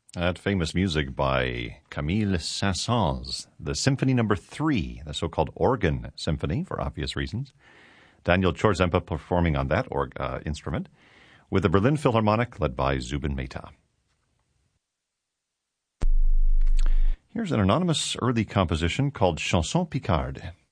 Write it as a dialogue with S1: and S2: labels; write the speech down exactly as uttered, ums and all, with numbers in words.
S1: That famous music by Camille Saint-Saëns, the Symphony Number Three, the so-called organ symphony, for obvious reasons. Daniel Chorzempa performing on that org, uh, instrument, with the Berlin Philharmonic led by Zubin Mehta. Here's an anonymous early composition called Chanson Picarde.